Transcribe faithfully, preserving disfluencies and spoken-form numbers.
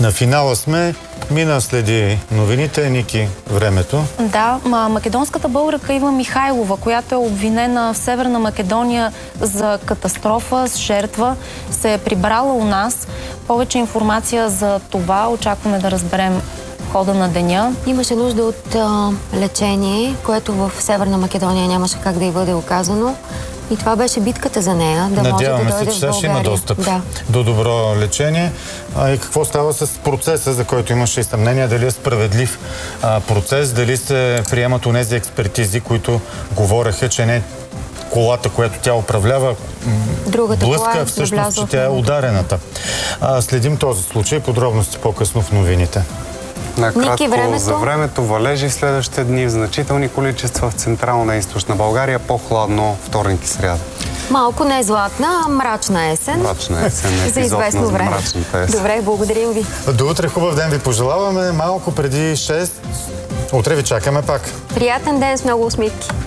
На финала сме. Мина следи новините. Ники, времето. Да, македонската българка Ива Михайлова, която е обвинена в Северна Македония за катастрофа с жертва, се е прибрала у нас. Повече информация за това очакваме да разберем хода на деня. Имаше нужда от а, лечение, което в Северна Македония нямаше как да й бъде оказано. И това беше битката за нея, да Надяваме може да дойде се, че в България. ще има достъп да. до добро лечение. А и какво става с процеса, за който имаше и съмнение, дали е справедлив а, процес, дали се приемат онези експертизи, които говореха, че не колата, която тя управлява, Другата блъска, кола, всъщност, че тя е ударената. А, следим този случай, подробности по-късно в новините. Накратко времето? за времето. Валежи в следващите дни в значителни количества в Централна и Източна България. По-хладно вторник и сряда. Малко не е златна, а мрачна есен. Мрачна есен. За известно време. Добре, благодарим ви. До утре, хубав ден ви пожелаваме. Малко преди шест. Утре ви чакаме пак. Приятен ден с много усмивки.